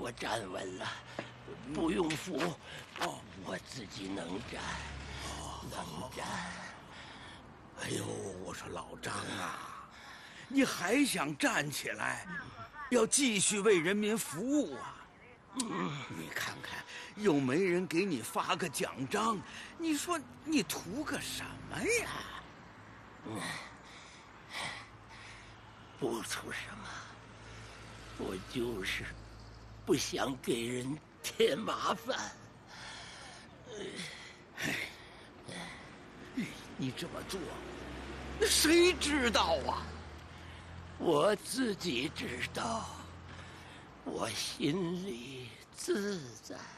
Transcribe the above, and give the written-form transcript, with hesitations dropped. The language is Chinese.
我站稳了，不用扶，我自己能站，能站。 哎呦，我说老张啊，你还想站起来，要继续为人民服务啊？你看看，又没人给你发个奖章，你说你图个什么呀？ 不图什么，我就是不想给人添麻烦。 你这么做，谁知道啊？ 我自己知道，我心里自在。